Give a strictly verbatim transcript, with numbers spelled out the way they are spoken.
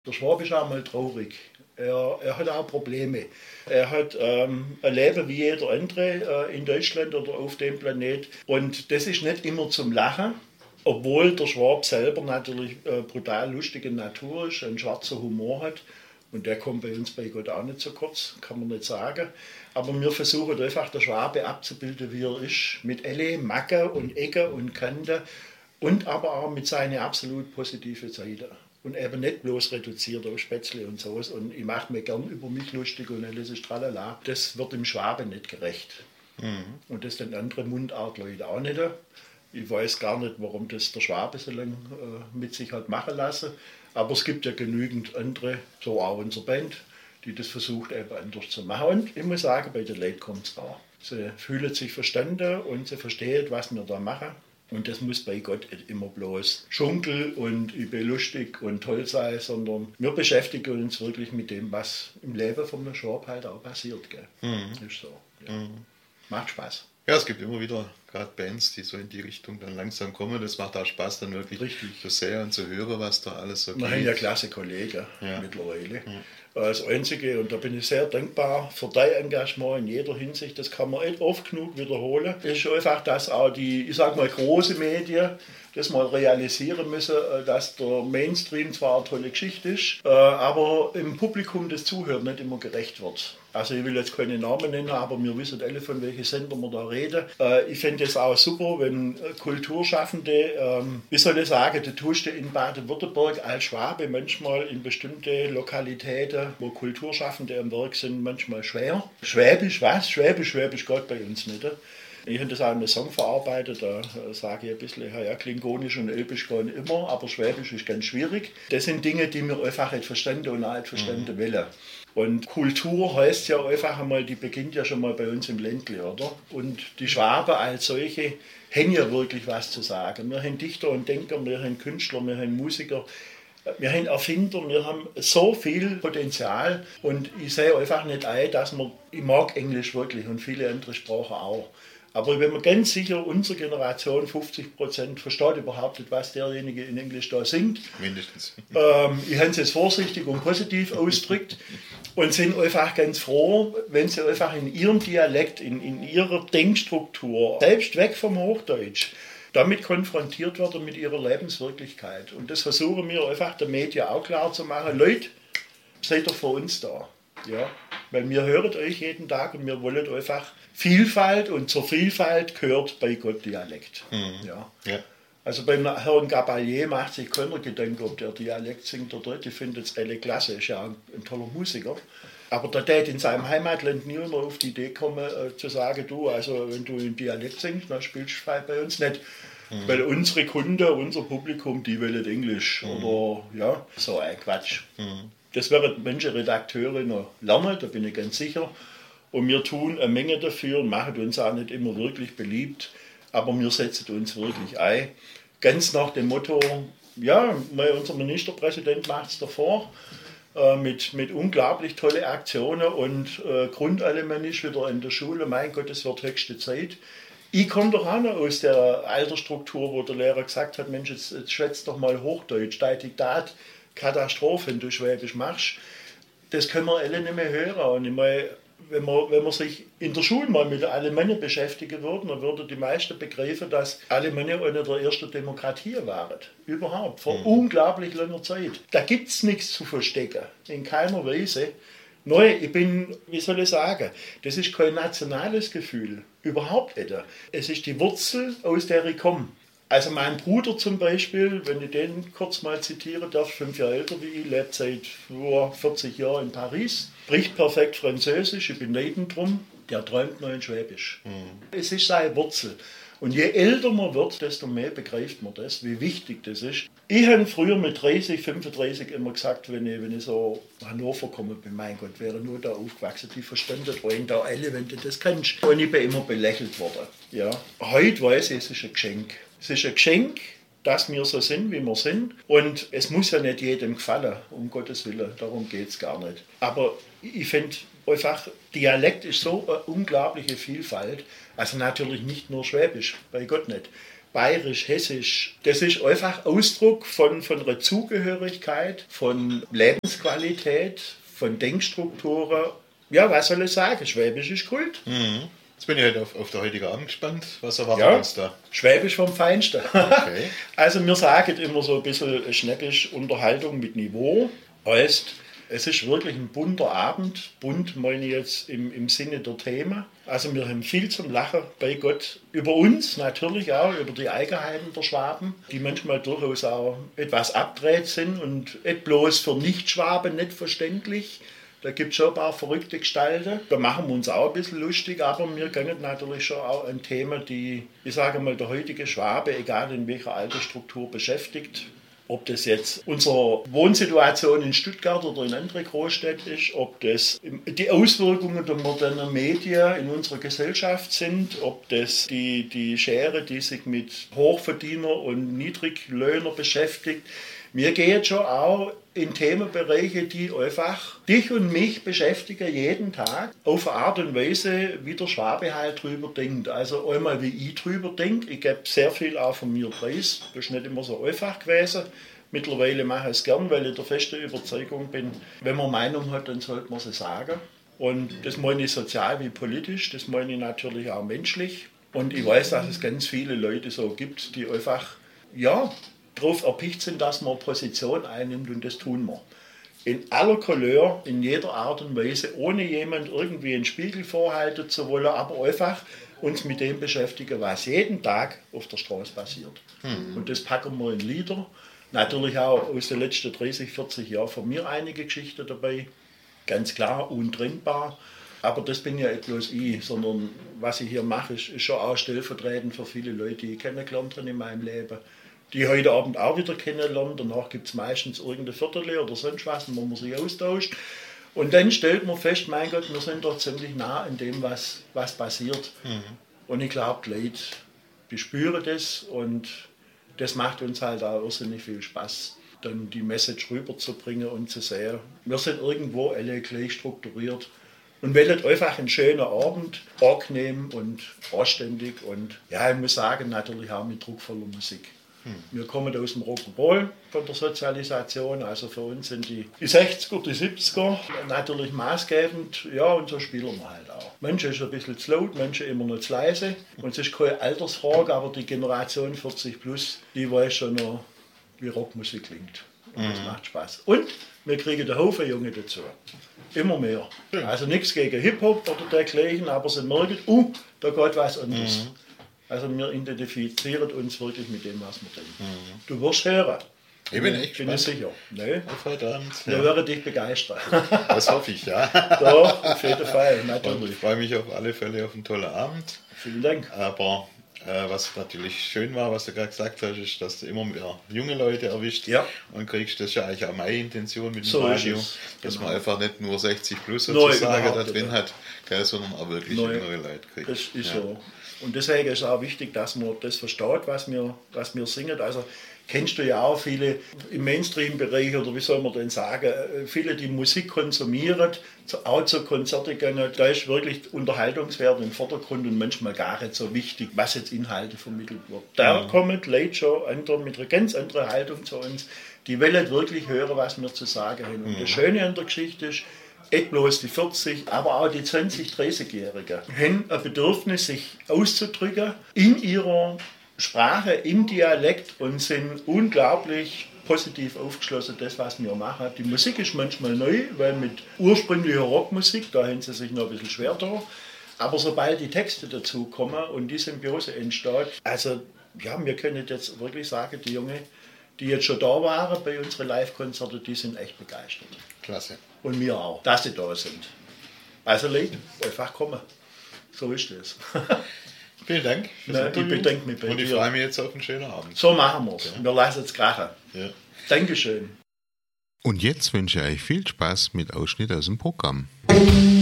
Der Schwab ist auch mal traurig. Er, er hat auch Probleme. Er hat ähm, ein Leben wie jeder andere äh, in Deutschland oder auf dem Planet. Und das ist nicht immer zum Lachen, obwohl der Schwab selber natürlich äh, brutal lustige Natur ist, einen schwarzen Humor hat. Und der kommt bei uns bei Gott auch nicht so kurz, kann man nicht sagen. Aber wir versuchen einfach, der Schwabe abzubilden, wie er ist. Mit alle Macken und Ecken und Kanten. Und aber auch mit seinen absolut positiven Seiten. Und eben nicht bloß reduziert auf Spätzle und sowas. Und ich mache mir gern über mich lustig und alles ist tralala. Das wird dem Schwaben nicht gerecht. Mhm. Und das den anderen Mundartleute auch nicht. Ich weiß gar nicht, warum das der Schwabe so lange äh, mit sich hat machen lassen. Aber es gibt ja genügend andere, so auch unsere Band, die das versucht eben anders zu machen. Und ich muss sagen, bei den Leuten kommt es an. Sie fühlen sich verstanden und sie verstehen, was wir da machen. Und das muss bei Gott nicht immer bloß Schunkel und ich bin lustig und toll sein, sondern wir beschäftigen uns wirklich mit dem, was im Leben von einem Schwab halt auch passiert. Gell? Mhm. Ist so. Ja. Mhm. Macht Spaß. Ja, es gibt immer wieder gerade Bands, die so in die Richtung dann langsam kommen. Das macht auch Spaß, dann wirklich Richtig. zu sehen und zu hören, was da alles so geht. Wir haben ja klasse Kollegen ja. mittlerweile. Ja. Das Einzige, und da bin ich sehr dankbar für dein Engagement in jeder Hinsicht, das kann man nicht oft genug wiederholen, ist einfach, dass auch die, ich sag mal, große Medien das mal realisieren müssen, dass der Mainstream zwar eine tolle Geschichte ist, aber im Publikum das Zuhören nicht immer gerecht wird. Also ich will jetzt keine Namen nennen, aber wir wissen alle, von welchen Sender wir da reden. Ich fände es auch super, wenn Kulturschaffende, wie soll ich sagen, du tust in Baden-Württemberg als Schwabe manchmal in bestimmte Lokalitäten, wo Kulturschaffende am Werk sind, manchmal schwer. Schwäbisch, was? Schwäbisch, Schwäbisch geht bei uns nicht. Ich habe das auch in einem Song verarbeitet, da sage ich ein bisschen, ja, Klingonisch und Elbisch gehen immer, aber Schwäbisch ist ganz schwierig. Das sind Dinge, die wir einfach nicht verstanden und auch nicht verstanden mhm. wollen. Und Kultur heißt ja einfach einmal, die beginnt ja schon mal bei uns im Ländle, oder? Und die Schwaben als solche haben ja wirklich was zu sagen. Wir haben Dichter und Denker, wir haben Künstler, wir haben Musiker, wir haben Erfinder, wir haben so viel Potenzial und ich sehe einfach nicht ein, dass man, ich mag Englisch wirklich und viele andere Sprachen auch. Aber wenn man ganz sicher, unsere Generation, fünfzig Prozent, versteht überhaupt nicht, was derjenige in Englisch da singt. Mindestens. Ähm, ich habe es jetzt vorsichtig und positiv ausgedrückt und sind einfach ganz froh, wenn sie einfach in ihrem Dialekt, in, in ihrer Denkstruktur, selbst weg vom Hochdeutsch, damit konfrontiert werden mit ihrer Lebenswirklichkeit. Und das versuchen wir einfach der Medien auch klar zu machen. Leute, seid doch für uns da. Ja? Weil wir hören euch jeden Tag und wir wollen einfach Vielfalt und zur Vielfalt gehört bei Gott Dialekt. Mhm. Ja. Ja. Also beim Herrn Gabalier macht sich keiner Gedanken, ob der Dialekt singt oder nicht. Ich finde das alle klasse, ist ja ein, ein toller Musiker. Aber da tät in seinem Heimatland niemand auf die Idee kommen, äh, zu sagen, du, also wenn du in Dialekt singst, dann spielst du bei uns nicht. Mhm. Weil unsere Kunden, unser Publikum, die wollen Englisch. Mhm. Oder ja, so ein Quatsch. Mhm. Das werden manche Redakteure noch lernen, da bin ich ganz sicher. Und wir tun eine Menge dafür und machen uns auch nicht immer wirklich beliebt, aber wir setzen uns wirklich ein. Ganz nach dem Motto, ja, unser Ministerpräsident macht es davor, äh, mit, mit unglaublich tolle Aktionen und äh, grundalemannisch wieder in der Schule. Mein Gott, es wird höchste Zeit. Ich komme doch auch noch aus der Altersstruktur, wo der Lehrer gesagt hat, Mensch, jetzt, jetzt schwätzt doch mal Hochdeutsch, dein Diktat, Katastrophe, wenn du Schwäbisch machst. Das können wir alle nicht mehr hören. Und ich meine, Wenn man, wenn man sich in der Schule mal mit Alemannia beschäftigen würde, dann würden die meisten begreifen, dass Alemannia eine der ersten Demokratien waren. Überhaupt, vor mhm. unglaublich langer Zeit. Da gibt es nichts zu verstecken, in keiner Weise. Neu, ich bin, wie soll ich sagen, das ist kein nationales Gefühl, überhaupt nicht. Es ist die Wurzel, aus der ich komme. Also mein Bruder zum Beispiel, wenn ich den kurz mal zitieren darf, fünf Jahre älter wie ich, lebt seit vierzig Jahren in Paris, spricht perfekt Französisch, ich bin neben drum, der träumt noch in Schwäbisch. Mhm. Es ist seine Wurzel. Und je älter man wird, desto mehr begreift man das, wie wichtig das ist. Ich habe früher mit dreißig, fünfunddreißig immer gesagt, wenn ich, wenn ich so nach Hannover komme, bin, mein Gott, wäre nur da aufgewachsen, die verstanden wollen da alle, wenn du das kannst. Und ich bin immer belächelt worden. Ja. Heute weiß ich, es ist ein Geschenk. Es ist ein Geschenk, dass wir so sind, wie wir sind. Und es muss ja nicht jedem gefallen, um Gottes Willen, darum geht es gar nicht. Aber ich finde einfach, Dialekt ist so eine unglaubliche Vielfalt. Also natürlich nicht nur Schwäbisch, bei Gott nicht. bayerisch, hessisch, das ist einfach Ausdruck von, von einer Zugehörigkeit, von Lebensqualität, von Denkstrukturen. Ja, was soll ich sagen? Schwäbisch ist Kult. Mhm. Jetzt bin ich halt auf, auf der heutige Abend gespannt. Was erwartet ja, uns da? Schwäbisch vom Feinsten. Okay. Also wir sagen immer so ein bisschen schnäppisch Unterhaltung mit Niveau. Heißt, es ist wirklich ein bunter Abend. Bunt meine ich jetzt im, im Sinne der Themen. Also wir haben viel zum Lachen bei Gott. Über uns natürlich auch, über die Eigenheiten der Schwaben, die manchmal durchaus auch etwas abgedreht sind und nicht bloß für Nicht-Schwaben nicht verständlich. Da gibt es schon ein paar verrückte Gestalten. Da machen wir uns auch ein bisschen lustig, aber wir gehen natürlich schon auch an Themen, die, ich sage mal, der heutige Schwabe, egal in welcher Altersstruktur, beschäftigt. Ob das jetzt unsere Wohnsituation in Stuttgart oder in anderen Großstädten ist, ob das die Auswirkungen der modernen Medien in unserer Gesellschaft sind, ob das die, die Schere, die sich mit Hochverdiener und Niedriglöhner beschäftigt. Wir gehen schon auch in Themenbereiche, die einfach dich und mich beschäftigen jeden Tag, auf eine Art und Weise, wie der Schwabe halt drüber denkt. Also einmal, wie ich drüber denke. Ich gebe sehr viel auch von mir preis. Das ist nicht immer so einfach gewesen. Mittlerweile mache ich es gern, weil ich der festen Überzeugung bin, wenn man Meinung hat, dann sollte man sie sagen. Und das meine ich sozial wie politisch, das meine ich natürlich auch menschlich. Und ich weiß, dass es ganz viele Leute so gibt, die einfach, ja, darauf erpicht sind, dass man Position einnimmt, und das tun wir. In aller Couleur, in jeder Art und Weise, ohne jemand irgendwie einen Spiegel vorhalten zu wollen, aber einfach uns mit dem beschäftigen, was jeden Tag auf der Straße passiert. Mhm. Und das packen wir in Lieder. Natürlich auch aus den letzten dreißig, vierzig Jahren von mir einige Geschichten dabei. Ganz klar, untrennbar. Aber das bin ja nicht bloß ich, sondern was ich hier mache, ist, ist schon auch stellvertretend für viele Leute, die ich kennengelernt habe in meinem Leben, die heute Abend auch wieder kennenlernen. Danach gibt es meistens irgendeine Viertel oder sonst was, wo man sich austauscht. Und dann stellt man fest, mein Gott, wir sind doch ziemlich nah an dem, was, was passiert. Mhm. Und ich glaube, die Leute, die spüren das, und das macht uns halt auch irrsinnig viel Spaß, dann die Message rüberzubringen und zu sehen, wir sind irgendwo alle gleich strukturiert und wählen einfach einen schönen Abend, angenehm und anständig, und ja, ich muss sagen, natürlich auch mit druckvoller Musik. Hm. Wir kommen aus dem Rock'n'Roll von der Sozialisation, also für uns sind die, die sechziger, die siebziger natürlich maßgebend, ja, und so spielen wir halt auch. Manche ist ein bisschen zu laut, manche immer noch zu leise, und es ist keine Altersfrage, aber die Generation vierzig plus, die weiß schon noch, wie Rockmusik klingt. Und das mhm. macht Spaß. Und wir kriegen einen Haufen Junge dazu. Immer mehr. Ja. Also nichts gegen Hip-Hop oder dergleichen, aber sie merken, uh, da geht was anderes. Mhm. Also wir identifizieren uns wirklich mit dem, was wir denken. Mhm. Du wirst hören. Ich bin echt bin ich sicher. Nee. Auf heute Abend. Wir ja. werden dich begeistern. Das hoffe ich, ja. Doch, auf jeden Fall, natürlich. Und ich freue mich auf alle Fälle auf einen tollen Abend. Vielen Dank. Aber äh, was natürlich schön war, was du gerade gesagt hast, ist, dass du immer mehr junge Leute erwischt. Ja. Und kriegst, das ist ja eigentlich auch meine Intention mit dem so Radio, ist es. dass Genau. man einfach nicht nur sechzig plus Neu sozusagen da überhaupt, drin ja. hat, gell, sondern auch wirklich Neu. jüngere Leute kriegt. Das ist ja. so. Und deswegen ist es auch wichtig, dass man das versteht, was wir, was wir singen. Also kennst du ja auch viele im Mainstream-Bereich, oder wie soll man denn sagen, viele, die Musik konsumieren, auch zu Konzerten gehen, da ist wirklich Unterhaltungswert im Vordergrund und manchmal gar nicht so wichtig, was jetzt Inhalte vermittelt wird. Da mhm. kommen die Leute schon andere, mit einer ganz anderen Haltung zu uns, die wollen wirklich hören, was wir zu sagen haben. Und mhm. das Schöne an der Geschichte ist, nicht bloß die vierzig, aber auch die zwanzig-, dreißigjährigen haben ein Bedürfnis, sich auszudrücken in ihrer Sprache, im Dialekt, und sind unglaublich positiv aufgeschlossen, das, was wir machen. Die Musik ist manchmal neu, weil mit ursprünglicher Rockmusik, da haben sie sich noch ein bisschen schwer da. Aber sobald die Texte dazu kommen und die Symbiose entsteht, also ja, wir können jetzt wirklich sagen, die Jungen, die jetzt schon da waren bei unseren Live-Konzerten, die sind echt begeistert. Klasse. Und wir auch, dass sie da sind. Also Leute, einfach kommen. So ist es. Vielen Dank. Na, ich bedanke mich bei Und ich dir. freue mich jetzt auf einen schönen Abend. So machen wir es. Ja. Wir lassen es krachen. Ja. Dankeschön. Und jetzt wünsche ich euch viel Spaß mit Ausschnitt aus dem Programm.